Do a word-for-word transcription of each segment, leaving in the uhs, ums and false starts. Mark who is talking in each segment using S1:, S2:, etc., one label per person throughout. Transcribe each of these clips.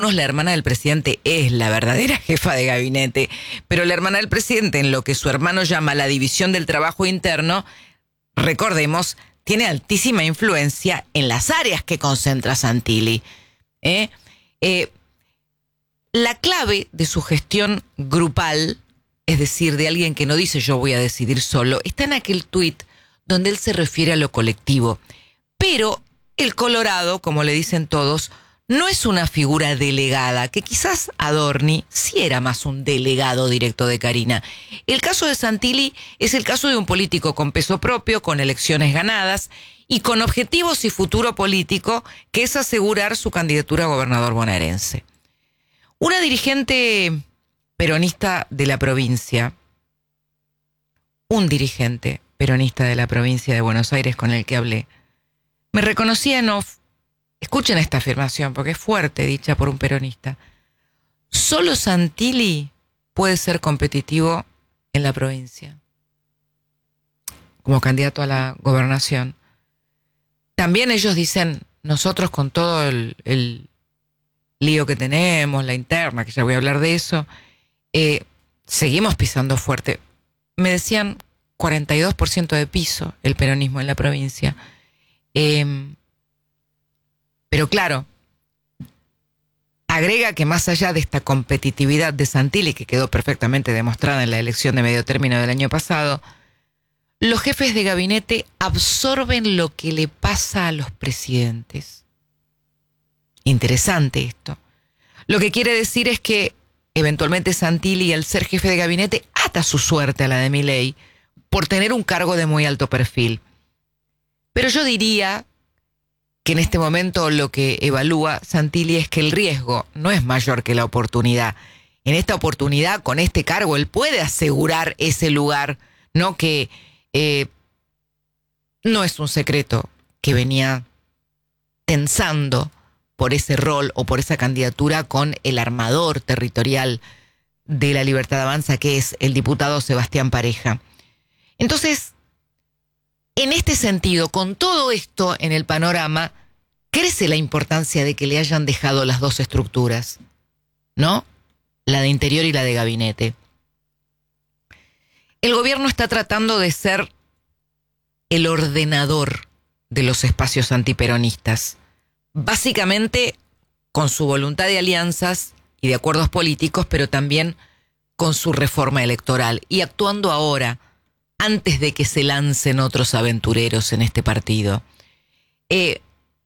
S1: algunos la hermana del presidente es la verdadera jefa de gabinete, pero la hermana del presidente, en lo que su hermano llama la división del trabajo interno, recordemos, tiene altísima influencia en las áreas que concentra Santilli. ¿Eh? Eh, la clave de su gestión grupal, es decir, de alguien que no dice yo voy a decidir solo, está en aquel tuit donde él se refiere a lo colectivo. Pero el Colorado, como le dicen todos, no es una figura delegada, que quizás Adorni sí era más un delegado directo de Carina. El caso de Santilli es el caso de un político con peso propio, con elecciones ganadas y con objetivos y futuro político, que es asegurar su candidatura a gobernador bonaerense. Una dirigente peronista de la provincia, un dirigente peronista de la provincia de Buenos Aires con el que hablé, me reconocía en off. Escuchen esta afirmación, porque es fuerte, dicha por un peronista. Solo Santilli puede ser competitivo en la provincia como candidato a la gobernación. También ellos dicen, nosotros con todo el, el lío que tenemos, la interna, que ya voy a hablar de eso, eh, seguimos pisando fuerte. Me decían cuarenta y dos por ciento de piso el peronismo en la provincia. Eh, pero claro, agrega que más allá de esta competitividad de Santilli, que quedó perfectamente demostrada en la elección de medio término del año pasado, los jefes de gabinete absorben lo que le pasa a los presidentes. Interesante esto. Lo que quiere decir es que eventualmente Santilli, al ser jefe de gabinete, ata su suerte a la de Milei por tener un cargo de muy alto perfil. Pero yo diría que en este momento lo que evalúa Santilli es que el riesgo no es mayor que la oportunidad. En esta oportunidad, con este cargo, él puede asegurar ese lugar, ¿no? Que eh, no es un secreto que venía tensando por ese rol o por esa candidatura con el armador territorial de la Libertad Avanza, que es el diputado Sebastián Pareja. Entonces, en este sentido, con todo esto en el panorama, crece la importancia de que le hayan dejado las dos estructuras, ¿no? La de interior y la de gabinete. El gobierno está tratando de ser el ordenador de los espacios antiperonistas, básicamente con su voluntad de alianzas y de acuerdos políticos, pero también con su reforma electoral, y actuando ahora, antes de que se lancen otros aventureros en este partido. Eh,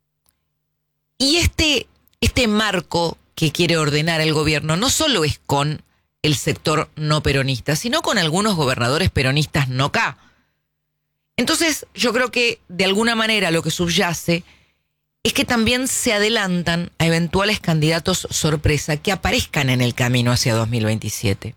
S1: y este, este marco que quiere ordenar el gobierno no solo es con el sector no peronista, sino con algunos gobernadores peronistas no acá. Entonces, yo creo que de alguna manera lo que subyace es que también se adelantan a eventuales candidatos sorpresa que aparezcan en el camino hacia dos mil veintisiete.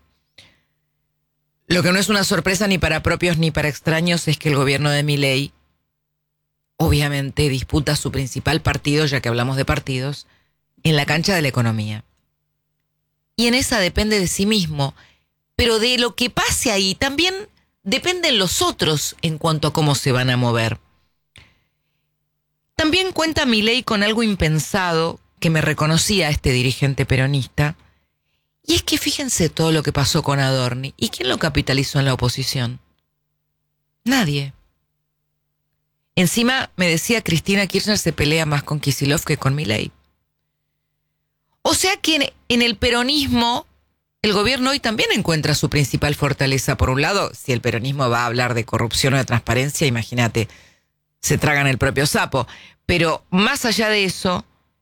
S1: Lo que no es una sorpresa ni para propios ni para extraños es que el gobierno de Milei obviamente disputa su principal partido, ya que hablamos de partidos, en la cancha de la economía. Y en esa depende de sí mismo, pero de lo que pase ahí también dependen los otros en cuanto a cómo se van a mover. También cuenta Milei con algo impensado que me reconocía este dirigente peronista, y es que fíjense todo lo que pasó con Adorni. ¿Y quién lo capitalizó en la oposición? Nadie. Encima, me decía, Cristina Kirchner se pelea más con Kicillof que con Milei. O sea que en, en el peronismo, el gobierno hoy también encuentra su principal fortaleza. Por un lado, si el peronismo va a hablar de corrupción o de transparencia, imagínate, se tragan el propio sapo. Pero más allá de eso,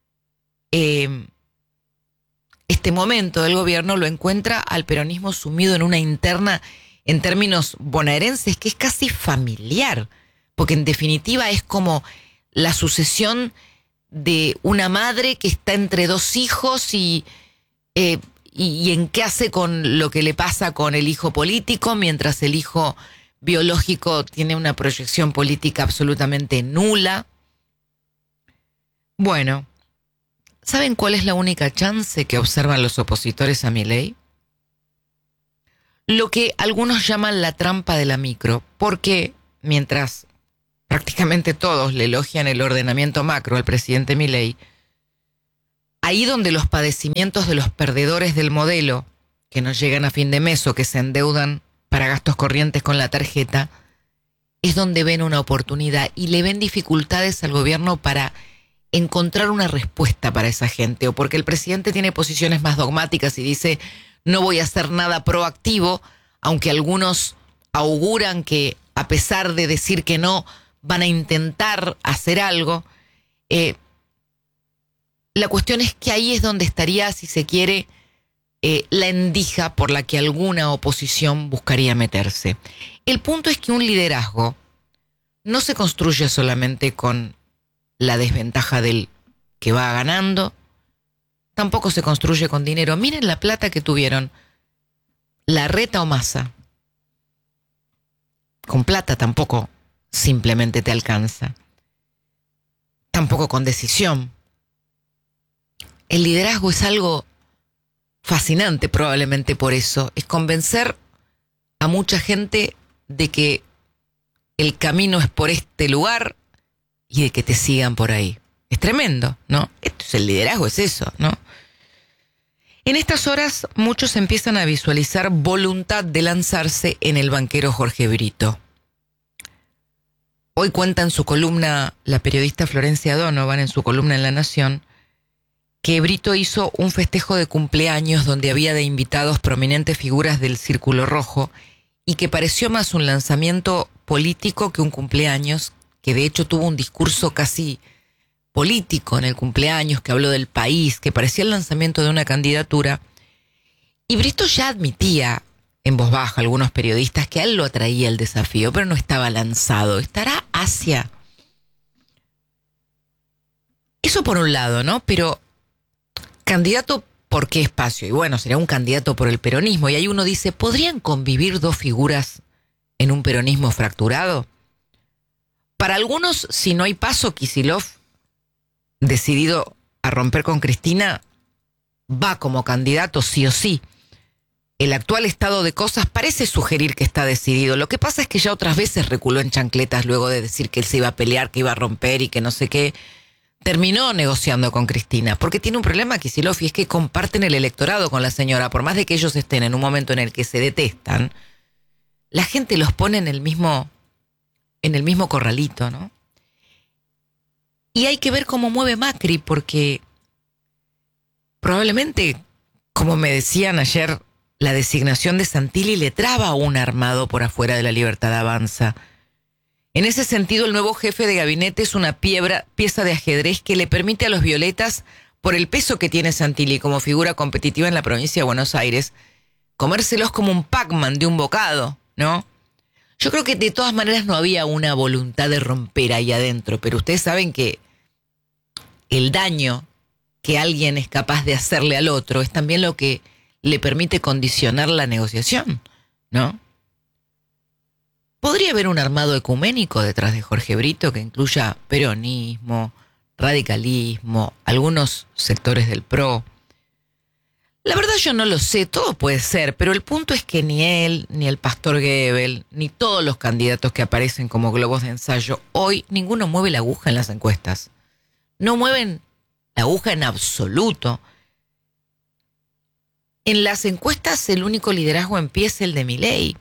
S1: eh, este momento del gobierno lo encuentra al peronismo sumido en una interna, en términos bonaerenses, que es casi familiar, porque en definitiva es como la sucesión de una madre que está entre dos hijos y, eh, y, y en qué hace con lo que le pasa con el hijo político, mientras el hijo biológico tiene una proyección política absolutamente nula. Bueno, ¿saben cuál es la única chance que observan los opositores a Milei? Lo que algunos llaman la trampa de la micro, porque mientras prácticamente todos le elogian el ordenamiento macro al presidente Milei, ahí donde los padecimientos de los perdedores del modelo, que no llegan a fin de mes o que se endeudan para gastos corrientes con la tarjeta, es donde ven una oportunidad y le ven dificultades al gobierno para encontrar una respuesta para esa gente, o porque el presidente tiene posiciones más dogmáticas y dice no voy a hacer nada proactivo, aunque algunos auguran que a pesar de decir que no, van a intentar hacer algo. Eh, la cuestión es que ahí es donde estaría, si se quiere, eh, la endija por la que alguna oposición buscaría meterse. El punto es que un liderazgo no se construye solamente con la desventaja del que va ganando, tampoco se construye con dinero. Miren la plata que tuvieron Larreta o Massa. Con plata tampoco simplemente te alcanza. Tampoco con decisión. El liderazgo es algo fascinante, probablemente por eso. Es convencer a mucha gente de que el camino es por este lugar y de que te sigan por ahí. Es tremendo, ¿no? Esto es el liderazgo, es eso, ¿no? En estas horas muchos empiezan a visualizar voluntad de lanzarse en el banquero Jorge Brito. Hoy cuenta en su columna la periodista Florencia Donovan, en su columna en La Nación, que Brito hizo un festejo de cumpleaños donde había de invitados prominentes figuras del Círculo Rojo y que pareció más un lanzamiento político que un cumpleaños, que de hecho tuvo un discurso casi político en el cumpleaños, que habló del país, que parecía el lanzamiento de una candidatura. Y Brito ya admitía en voz baja a algunos periodistas que a él lo atraía el desafío, pero no estaba lanzado. Estará hacia... Eso por un lado, ¿no? Pero candidato, ¿por qué espacio? Y bueno, sería un candidato por el peronismo. Y ahí uno dice, ¿podrían convivir dos figuras en un peronismo fracturado? Para algunos, si no hay paso, Kicillof, decidido a romper con Cristina, va como candidato sí o sí. El actual estado de cosas parece sugerir que está decidido. Lo que pasa es que ya otras veces reculó en chancletas luego de decir que él se iba a pelear, que iba a romper y que no sé qué. Terminó negociando con Cristina, porque tiene un problema Kicillof, y es que comparten el electorado con la señora. Por más de que ellos estén en un momento en el que se detestan, la gente los pone en el mismo, en el mismo corralito, ¿no? Y hay que ver cómo mueve Macri, porque probablemente, como me decían ayer, la designación de Santilli le traba a un armado por afuera de la Libertad Avanza. En ese sentido, el nuevo jefe de gabinete es una piebra, pieza de ajedrez que le permite a los violetas, por el peso que tiene Santilli como figura competitiva en la provincia de Buenos Aires, comérselos como un Pac-Man de un bocado, ¿no? Yo creo que de todas maneras no había una voluntad de romper ahí adentro, pero ustedes saben que el daño que alguien es capaz de hacerle al otro es también lo que le permite condicionar la negociación, ¿no? ¿Podría haber un armado ecuménico detrás de Jorge Brito que incluya peronismo, radicalismo, algunos sectores del P R O? La verdad yo no lo sé, todo puede ser, pero el punto es que ni él, ni el pastor Goebel, ni todos los candidatos que aparecen como globos de ensayo, hoy ninguno mueve la aguja en las encuestas. No mueven la aguja en absoluto. En las encuestas el único liderazgo en pie es el de Milei.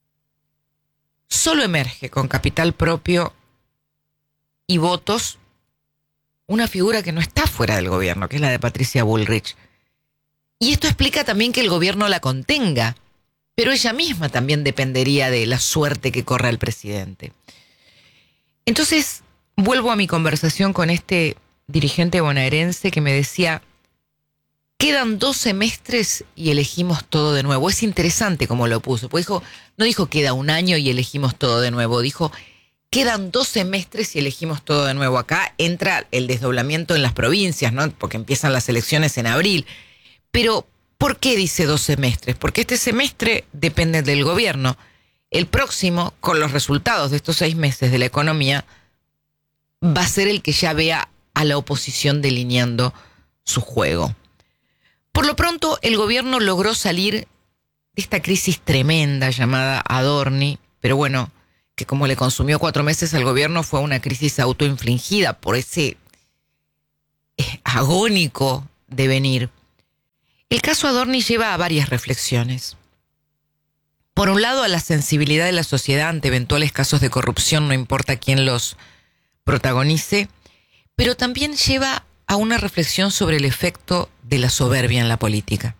S1: Solo emerge con capital propio y votos una figura que no está fuera del gobierno, que es la de Patricia Bullrich. Y esto explica también que el gobierno la contenga, pero ella misma también dependería de la suerte que corra el presidente. Entonces, vuelvo a mi conversación con este dirigente bonaerense que me decía, quedan dos semestres y elegimos todo de nuevo. Es interesante como lo puso, porque dijo, no dijo queda un año y elegimos todo de nuevo, dijo quedan dos semestres y elegimos todo de nuevo. Acá entra el desdoblamiento en las provincias, ¿no? Porque empiezan las elecciones en abril. Pero, ¿por qué dice dos semestres? Porque este semestre depende del gobierno. El próximo, con los resultados de estos seis meses de la economía, va a ser el que ya vea a la oposición delineando su juego. Por lo pronto, el gobierno logró salir de esta crisis tremenda llamada Adorni, pero bueno, que como le consumió cuatro meses al gobierno fue una crisis autoinfligida por ese agónico devenir. El caso Adorni lleva a varias reflexiones. Por un lado, a la sensibilidad de la sociedad ante eventuales casos de corrupción, no importa quién los protagonice, pero también lleva a una reflexión sobre el efecto de la soberbia en la política.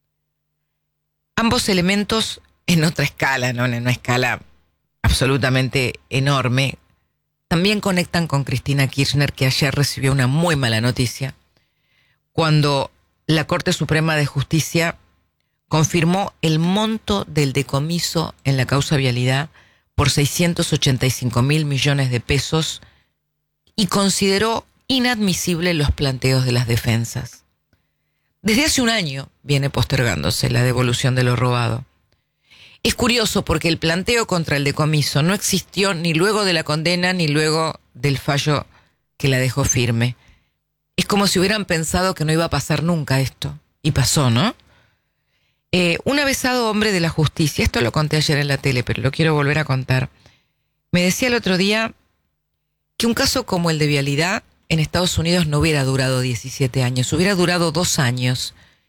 S1: Ambos elementos en otra escala, ¿no? En una escala absolutamente enorme, también conectan con Cristina Kirchner, que ayer recibió una muy mala noticia cuando la Corte Suprema de Justicia confirmó el monto del decomiso en la causa Vialidad por seiscientos ochenta y cinco mil millones de pesos y consideró inadmisible los planteos de las defensas. Desde hace un año viene postergándose la devolución de lo robado. Es curioso porque el planteo contra el decomiso no existió ni luego de la condena ni luego del fallo que la dejó firme. Es como si hubieran pensado que no iba a pasar nunca esto. Y pasó, ¿no? Eh, un avesado hombre de la justicia, esto lo conté ayer en la tele, pero lo quiero volver a contar, me decía el otro día que un caso como el de Vialidad en Estados Unidos no hubiera durado diecisiete años, hubiera durado dos años.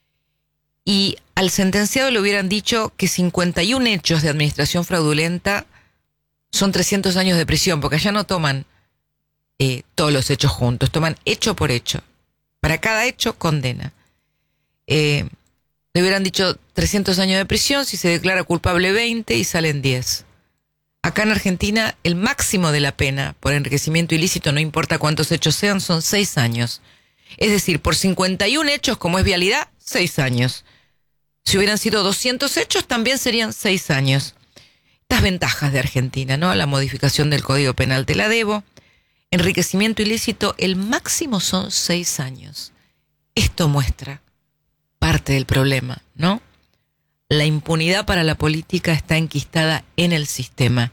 S1: Y al sentenciado le hubieran dicho que cincuenta y un hechos de administración fraudulenta son trescientos años de prisión, porque allá no toman eh, todos los hechos juntos, toman hecho por hecho. Para cada hecho, condena. Eh, le hubieran dicho trescientos años de prisión, si se declara culpable veinte y salen diez. Acá en Argentina, el máximo de la pena por enriquecimiento ilícito, no importa cuántos hechos sean, son seis años. Es decir, por cincuenta y un hechos, como es Vialidad, seis años. Si hubieran sido doscientos hechos, también serían seis años. Estas ventajas de Argentina, ¿no? La modificación del Código Penal te la debo. Enriquecimiento ilícito, el máximo son seis años. Esto muestra parte del problema, ¿no? La impunidad para la política está enquistada en el sistema.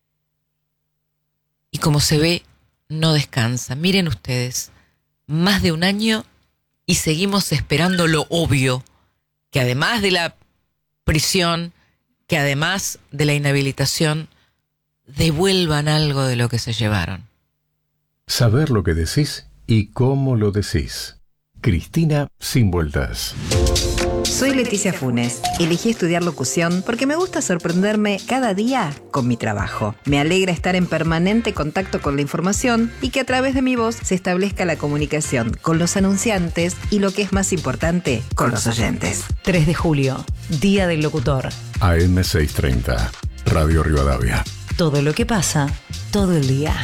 S1: Y como se ve, no descansa. Miren ustedes, más de un año y seguimos esperando lo obvio, que además de la prisión, que además de la inhabilitación, devuelvan algo de lo que se llevaron.
S2: Saber lo que decís y cómo lo decís. Cristina sin vueltas.
S3: Soy Leticia Funes. Elegí estudiar locución porque me gusta sorprenderme cada día con mi trabajo. Me alegra estar en permanente contacto con la información y que a través de mi voz se establezca la comunicación con los anunciantes y, lo que es más importante, con los oyentes.
S4: tres de julio, Día del Locutor.
S2: A M seiscientos treinta, Radio Rivadavia.
S4: Todo lo que pasa, todo el día.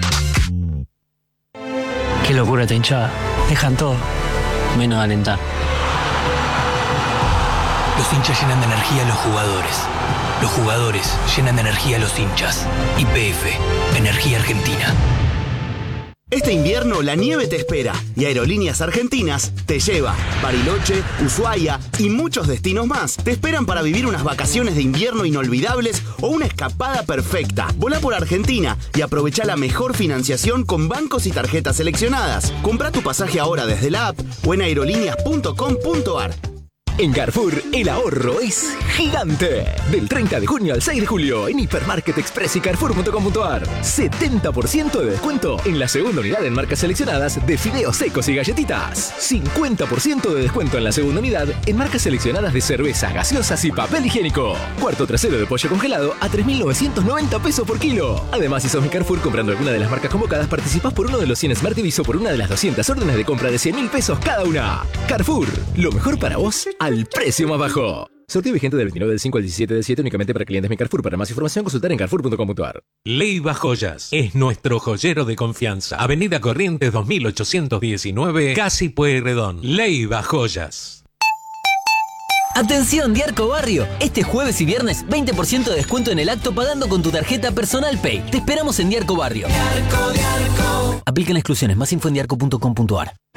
S5: Qué locura esta hinchada. Dejan todo, menos de alentar.
S6: Los hinchas llenan de energía a los jugadores. Los jugadores llenan de energía a los hinchas. Y P F, Energía Argentina.
S7: Este invierno la nieve te espera y Aerolíneas Argentinas te lleva. Bariloche, Ushuaia y muchos destinos más te esperan para vivir unas vacaciones de invierno inolvidables o una escapada perfecta. Volá por Argentina y aprovecha la mejor financiación con bancos y tarjetas seleccionadas. Comprá tu pasaje ahora desde la app o en aerolíneas punto com punto ar.
S8: En Carrefour, el ahorro es gigante. Del treinta de junio al seis de julio, en Hipermarket Express y Carrefour punto com punto ar. setenta por ciento de descuento en la segunda unidad en marcas seleccionadas de fideos secos y galletitas. cincuenta por ciento de descuento en la segunda unidad en marcas seleccionadas de cerveza, gaseosas y papel higiénico. Cuarto trasero de pollo congelado a tres mil novecientos noventa pesos por kilo. Además, si sos mi Carrefour comprando alguna de las marcas convocadas, participás por uno de los cien Smart T Vs o por una de las doscientas órdenes de compra de cien mil pesos cada una. Carrefour, lo mejor para vos al precio más bajo. Sorteo vigente del veintinueve del cinco al diecisiete del siete únicamente para clientes Mi Carrefour. Para más información consultar en carrefour punto com punto ar.
S9: Leiva Joyas es nuestro joyero de confianza. Avenida Corrientes dos mil ochocientos diecinueve, casi Pueyrredón. Leiva Joyas.
S10: Atención, Diarco Barrio. Este jueves y viernes veinte por ciento de descuento en el acto pagando con tu tarjeta Personal Pay. Te esperamos en Diarco Barrio. Diarco, Diarco. Aplican exclusiones. Más info en diarco punto com punto ar.